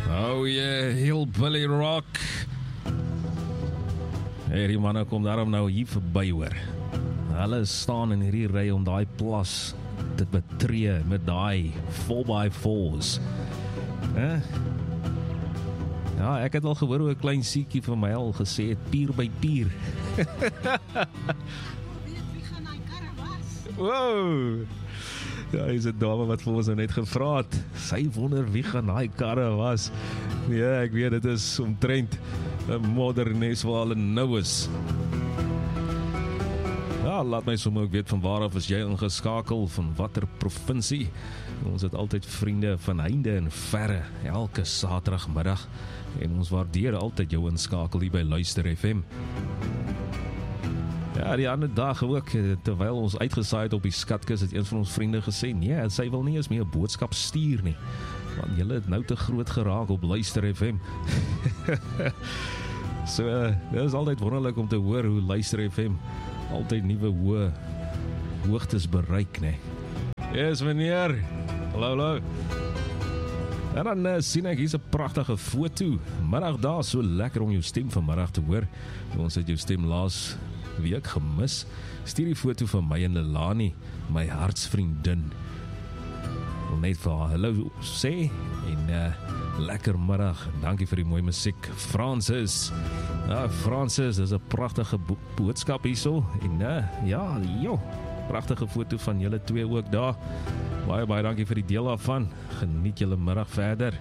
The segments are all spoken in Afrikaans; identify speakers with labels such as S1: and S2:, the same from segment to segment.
S1: Oh yeah, Hillbilly Rock. Hey, die manne kom daarom nou hier verby hoor. Hulle staan in hierdie ry om daai plas te betree met daai 4x4's. Ja, ek het al gehoor hoe 'n klein siekie van my al gesê het, pier by pier. Wow! Ja, is 'n dame wat vir ons nou net gevra het. Sy wonder wie gaan daai karre was. Ja, ek weet, dit is omtrent 'n modernes waar hulle nou is. Ja, laat my sommer ook weet van waar af is jy ingeskakel, van watter provinsie. Ons het altyd vriende van heinde en verre, elke Saterdagmiddag. En ons waardeer altyd jou inskakel hier by Luister FM. Ja, die ander dag ook, terwyl ons uitgesaai het op die skatkis, het een van ons vriende gesê, nee, sy wil nie eens meer 'n boodskap stuur nie, want julle het nou te groot geraak op Luister FM. So, dit is altyd wonderlik om te hoor hoe Luister FM altyd nuwe hoogtes bereik, nee. Yes, meneer. Hallo. En dan sien ek hier's 'n pragtige foto. Middag daar, so lekker om jou stem vanmiddag te hoor. Ons het jou stem laas week gemis. Stuur die foto van my en Lelani, my hartsvriendin. Wil net vir haar hallo sê en lekker middag. Dankie vir die mooi musiek. Francis. Ja, Francis, dis 'n pragtige boodskap hierso en ja, pragtige foto van julle twee ook daar. Baie dankie vir die deel daarvan. Geniet julle middag verder.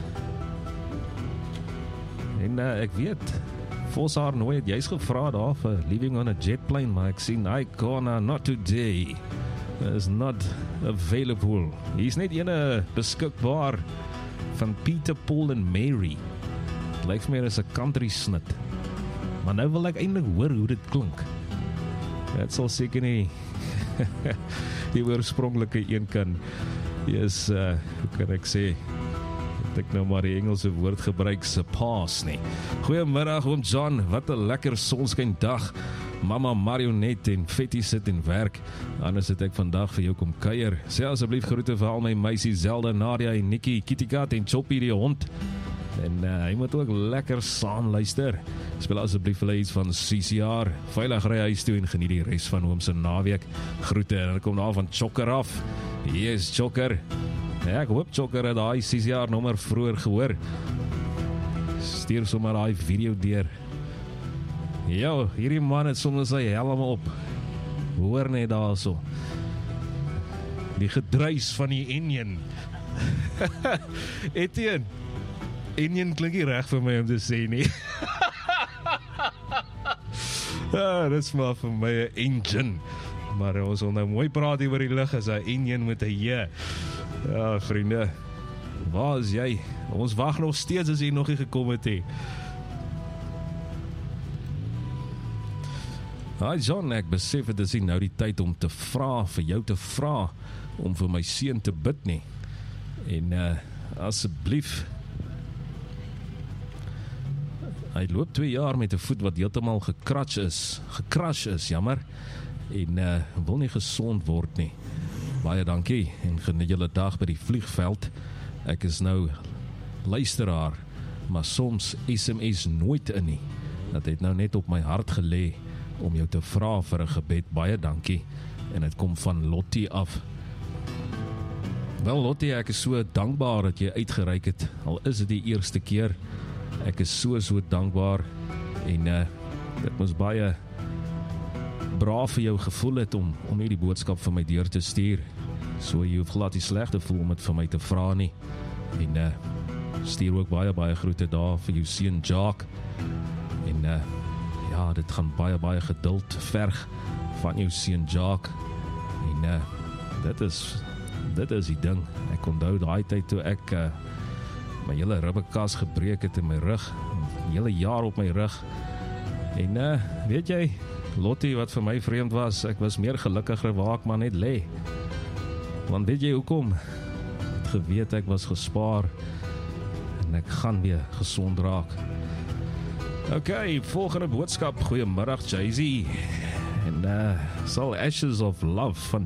S1: En ek weet, Vos haar nooit het juist gevra daar vir Living on a Jet Plane, maar ek sien, Icona, not today. Is not available. Hier is net ene beskikbaar van Peter, Paul en Mary. Het lyk vir my as 'n country snit. Maar nou wil ek eintlik hoor hoe dit klink. Het sal seker nie die oorspronklike een kan is, hoe kan ek sê, het ek nou maar die Engelse woord gebruik, surpass nie. Goeiemiddag oom John, wat 'n lekker sonskyn dag. Mama Marionette en Fetty sit en werk. Anders het ek vandag vir jou kom kuier. Sê asseblief groete vir al my meisies Zelda, Nadia en Nikki, Kittykat en Choppy die hond. En hy moet ook lekker saam luister. Speel asseblief vir iets van CCR. Veilig ry huis toe en geniet die res van oom se naweek. Groete en dan kom daar van Chokker af. Yes, Chokker. Ja, ek hoop Chokker het daai CCR nommer vroeër gehoor. Stuur sommer daai video deur. Ja, hierdie man het soms sy helm op. Hoor net daar so. Die gedruis van die Indian. Etienne. Indian klink nie reg vir my om te sê nie. Dit is maar vir my 'n engine. Maar ons wil nou mooi praat oor die lug as 'n Indian met 'n J. Ja, vriende. Waar is jy? Ons wag nog steeds as jy nog nie gekom het nie. Hi John, ek besef dit is nou die tyd om te vra, vir jou te vra, om vir my seun te bid nie. En asseblief, hy loop 2 jaar met 'n voet wat heeltemal gecrash is, jammer, en wil nie gesond word nie. Baie dankie, en geniet julle dag by die vliegveld. Ek is nou luisteraar, maar soms SMS nooit in nie. Dat het nou net op my hart gelê om jou te vra vir 'n gebed. Baie dankie, en dit kom van Lottie af. Wel Lottie, ek is so dankbaar dat jy uitgereik het, al is dit die eerste keer. Ek is so dankbaar, en dit moes baie braaf vir jou gevoel het om hierdie boodskap vir my deur te stuur. So jy hoef glad nie sleg te voel om dit vir my te vra nie. En stuur ook baie groete daar vir jou seun Jacques. En ja, dit gaan baie geduld verg van jou seun Jacques. En dit is die ding. Ek onthou daai tyd toe ek my hele ribbekas gebreek het in my rug, 'n hele jaar op my rug. En weet jy, Lottie, wat vir my vreemd was, ek was meer gelukkiger waar ek maar net lê. Want weet jy hoekom? Ek het geweet ek was gespaar en ek gaan weer gesond raak. Okay, volgende boodskap. Goeiemiddag Jay-Z. En sal Ashes of Love van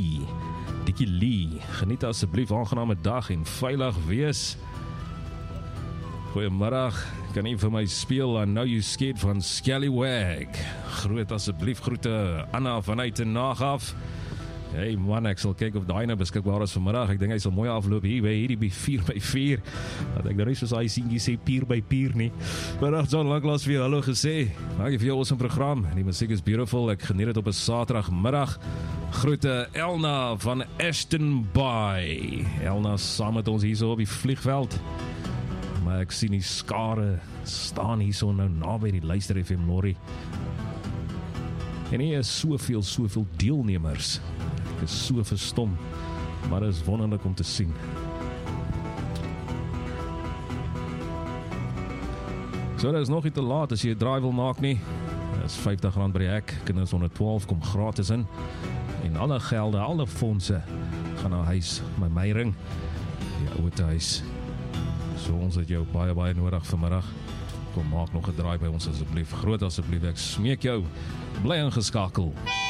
S1: Dickie Lee. Geniet asseblief aangename dag en veilig wees. Goeiemiddag, kan nie vir my speel I Know You Scared van Scallywag. Groet asseblief groete Anna vanuit 'n nag af. Hey man, ek sal kyk of daai nou beskikbaar is vanmiddag. Ek dink hy sal mooi afloop hier by hierdie 4x4. Dat ek nou nie soos hy sien, jy sê pier by pier nie. Vandag John Langlaas vir hallo gesê. Maak jy vir jou awesome program. Die musiek is beautiful. Ek geniet dit op 'n Saterdagmiddag. Groete Elna van Ashton Bay. Elna saam met ons hier so op die vliegveld. Maar ek sien die skare staan hier so nou naby die Luister FM lorry. En hier is soveel deelnemers. Ek is so verstom, maar dit is wonderlik om te sien. So, dit is nog nie te laat as jy 'n draai wil maak nie. Dit is R50 by die hek, kinders onder 12 kom gratis in. En alle gelde, alle fondse gaan na huis, my Meiring, die ouete huis. So, ons het jou baie nodig vanmiddag. Kom, maak nog 'n draai by ons asseblief. Groot asseblief, ek smeek jou, bly ingeskakel.